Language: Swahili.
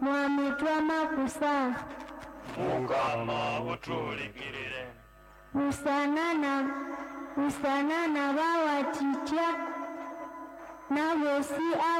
mwamitwa makusa Mukama utulikirire usanana bawatitya na bosi